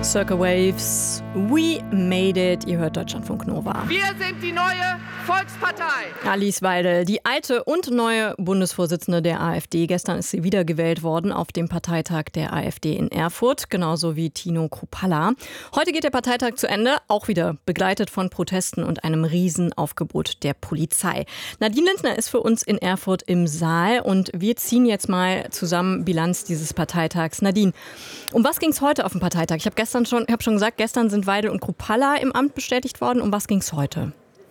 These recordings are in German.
Circa Waves, We Made It. Ihr hört Deutschlandfunk Nova. Wir sind die neue Volkspartei. Alice Weidel, die alte und neue Bundesvorsitzende der AfD. Gestern ist sie wiedergewählt worden auf dem Parteitag der AfD in Erfurt, genauso wie Tino Kruppalla. Heute geht der Parteitag zu Ende, auch wieder begleitet von Protesten und einem Riesenaufgebot der Polizei. Nadine Lindner ist für uns in Erfurt im Saal und wir ziehen jetzt mal zusammen Bilanz dieses Parteitags. Nadine, um was ging es heute auf dem Parteitag? Ich habe schon gesagt, gestern sind Weidel und Kruppalla im Amt bestätigt worden. Um was ging es heute?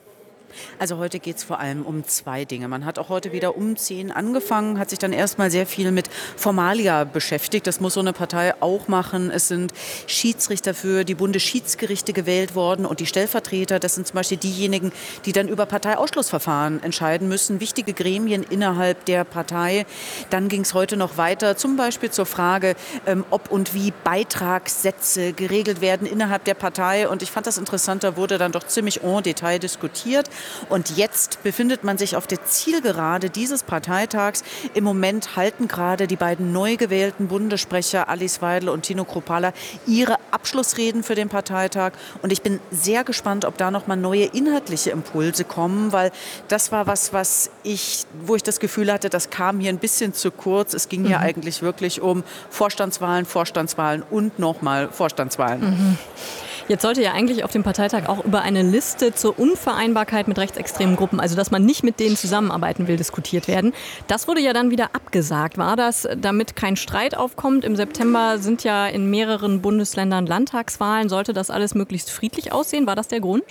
Also heute geht es vor allem um zwei Dinge. Man hat auch heute wieder um 10 angefangen, hat sich dann erstmal sehr viel mit Formalia beschäftigt. Das muss so eine Partei auch machen. Es sind Schiedsrichter für die Bundesschiedsgerichte gewählt worden und die Stellvertreter, das sind zum Beispiel diejenigen, die dann über Parteiausschlussverfahren entscheiden müssen. Wichtige Gremien innerhalb der Partei. Dann ging es heute noch weiter, zum Beispiel zur Frage, ob und wie Beitragssätze geregelt werden innerhalb der Partei. Und ich fand das interessant, da wurde dann doch ziemlich en Detail diskutiert. Und jetzt befindet man sich auf der Zielgerade dieses Parteitags. Im Moment halten gerade die beiden neu gewählten Bundessprecher Alice Weidel und Tino Kruppalla ihre Abschlussreden für den Parteitag. Und ich bin sehr gespannt, ob da noch mal neue inhaltliche Impulse kommen, weil das war wo ich das Gefühl hatte, das kam hier ein bisschen zu kurz. Es ging hier eigentlich wirklich um Vorstandswahlen und nochmal Vorstandswahlen. Jetzt sollte ja eigentlich auf dem Parteitag auch über eine Liste zur Unvereinbarkeit mit rechtsextremen Gruppen, also dass man nicht mit denen zusammenarbeiten will, diskutiert werden. Das wurde ja dann wieder abgesagt. War das, damit kein Streit aufkommt? Im September sind ja in mehreren Bundesländern Landtagswahlen. Sollte das alles möglichst friedlich aussehen? War das der Grund?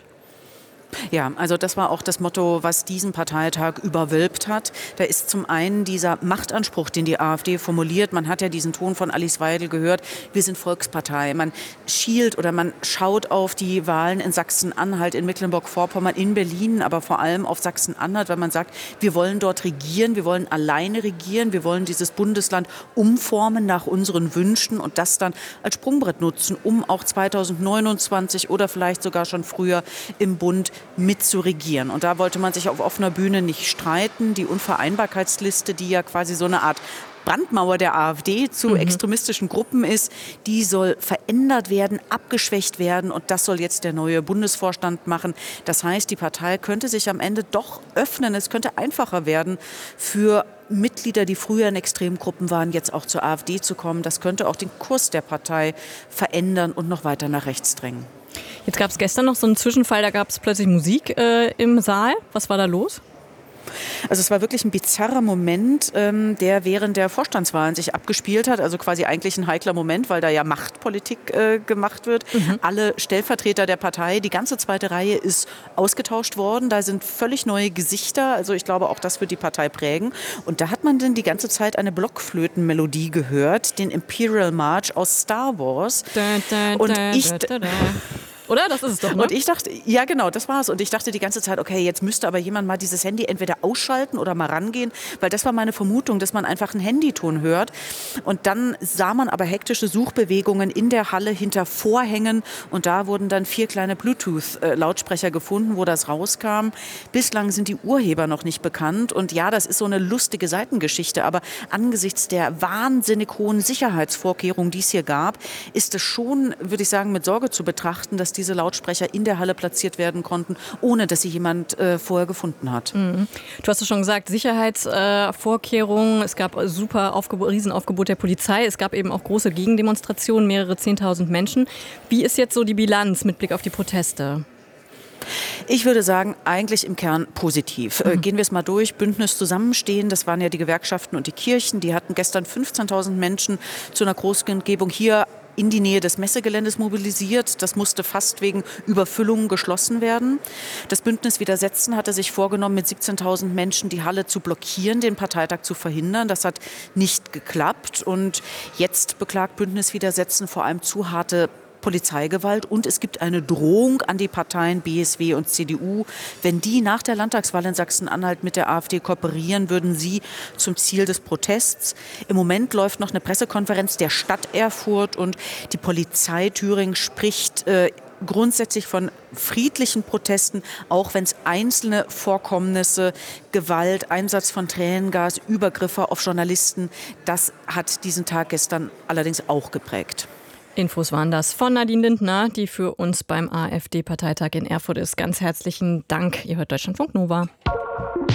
Ja, also das war auch das Motto, was diesen Parteitag überwölbt hat. Da ist zum einen dieser Machtanspruch, den die AfD formuliert. Man hat ja diesen Ton von Alice Weidel gehört. Wir sind Volkspartei. Man schielt oder man schaut auf die Wahlen in Sachsen-Anhalt, in Mecklenburg-Vorpommern, in Berlin, aber vor allem auf Sachsen-Anhalt, weil man sagt, wir wollen dort regieren, wir wollen alleine regieren, wir wollen dieses Bundesland umformen nach unseren Wünschen und das dann als Sprungbrett nutzen, um auch 2029 oder vielleicht sogar schon früher im Bund mitzuregieren. Und da wollte man sich auf offener Bühne nicht streiten. Die Unvereinbarkeitsliste, die ja quasi so eine Art Brandmauer der AfD zu extremistischen Gruppen ist, die soll verändert werden, abgeschwächt werden und das soll jetzt der neue Bundesvorstand machen. Das heißt, die Partei könnte sich am Ende doch öffnen. Es könnte einfacher werden für Mitglieder, die früher in extremen Gruppen waren, jetzt auch zur AfD zu kommen. Das könnte auch den Kurs der Partei verändern und noch weiter nach rechts drängen. Jetzt gab es gestern noch so einen Zwischenfall, da gab es plötzlich Musik im Saal. Was war da los? Also es war wirklich ein bizarrer Moment, der während der Vorstandswahlen sich abgespielt hat. Also quasi eigentlich ein heikler Moment, weil da ja Machtpolitik gemacht wird. Alle Stellvertreter der Partei, die ganze zweite Reihe ist ausgetauscht worden. Da sind völlig neue Gesichter. Also ich glaube, auch das wird die Partei prägen. Und da hat man dann die ganze Zeit eine Blockflötenmelodie gehört, den Imperial March aus Star Wars. Oder? Das ist es doch, ne? Und ich dachte, ja genau, das war's. Und ich dachte die ganze Zeit, okay, jetzt müsste aber jemand mal dieses Handy entweder ausschalten oder mal rangehen, weil das war meine Vermutung, dass man einfach einen Handyton hört. Und dann sah man aber hektische Suchbewegungen in der Halle hinter Vorhängen und da wurden dann 4 kleine Bluetooth-Lautsprecher gefunden, wo das rauskam. Bislang sind die Urheber noch nicht bekannt und ja, das ist so eine lustige Seitengeschichte, aber angesichts der wahnsinnig hohen Sicherheitsvorkehrungen, die es hier gab, ist es schon, würde ich sagen, mit Sorge zu betrachten, dass diese Lautsprecher in der Halle platziert werden konnten, ohne dass sie jemand vorher gefunden hat. Du hast es schon gesagt, Sicherheitsvorkehrungen, es gab Riesenaufgebot der Polizei, es gab eben auch große Gegendemonstrationen, mehrere 10.000 Menschen. Wie ist jetzt so die Bilanz mit Blick auf die Proteste? Ich würde sagen, eigentlich im Kern positiv. Gehen wir es mal durch. Bündnis Zusammenstehen, das waren ja die Gewerkschaften und die Kirchen. Die hatten gestern 15.000 Menschen zu einer Großkundgebung hier in die Nähe des Messegeländes mobilisiert. Das musste fast wegen Überfüllungen geschlossen werden. Das Bündnis Widersetzen hatte sich vorgenommen, mit 17.000 Menschen die Halle zu blockieren, den Parteitag zu verhindern. Das hat nicht geklappt. Und jetzt beklagt Bündnis Widersetzen vor allem zu harte Polizeigewalt und es gibt eine Drohung an die Parteien BSW und CDU. Wenn die nach der Landtagswahl in Sachsen-Anhalt mit der AfD kooperieren, würden sie zum Ziel des Protests. Im Moment läuft noch eine Pressekonferenz der Stadt Erfurt und die Polizei Thüringen spricht grundsätzlich von friedlichen Protesten, auch wenn es einzelne Vorkommnisse, Gewalt, Einsatz von Tränengas, Übergriffe auf Journalisten, das hat diesen Tag gestern allerdings auch geprägt. Infos waren das von Nadine Lindner, die für uns beim AfD-Parteitag in Erfurt ist. Ganz herzlichen Dank. Ihr hört Deutschlandfunk Nova.